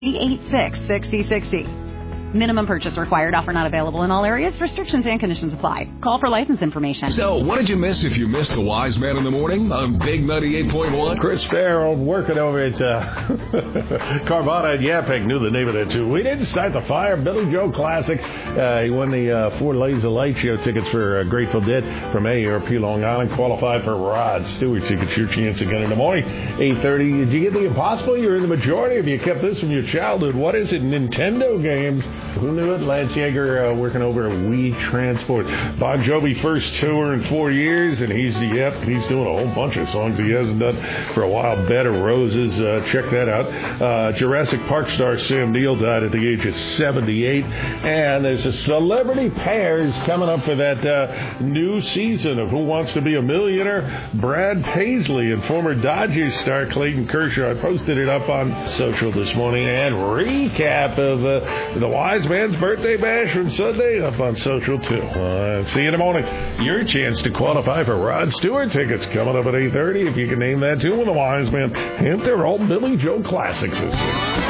886-6060. Minimum purchase required. Offer not available in all areas. Restrictions and conditions apply. Call for license information. So, what did you miss if you missed the Wise Man in the Morning on Big 98.1? Chris Farrell working over at Carvana and Yapik knew the name of that, too. We didn't start the fire. Billy Joe Classic. He won the 4 Lays of Light show tickets for Grateful Dead from AARP Long Island. Qualified for Rod Stewart tickets. Your chance again in the morning. 8:30. Did you get the Impossible? You're in the majority. If you kept this from your childhood, what is it? Nintendo games. Who knew it? Lance Yeager working over at Wii Transport. Bon Jovi first tour in 4 years, and he's doing a whole bunch of songs he hasn't done for a while. Bed of Roses, check that out. Jurassic Park star Sam Neill died at the age of 78, and there's a celebrity pairs coming up for that new season of Who Wants to Be a Millionaire. Brad Paisley and former Dodgers star Clayton Kershaw. I posted it up on social this morning, and recap of the Wise Man's birthday bash from Sunday up on social, too. See you in the morning. Your chance to qualify for Rod Stewart tickets coming up at 8:30. If you can name that, too, when the Wise Man hit their old Billy Joe Classics this week.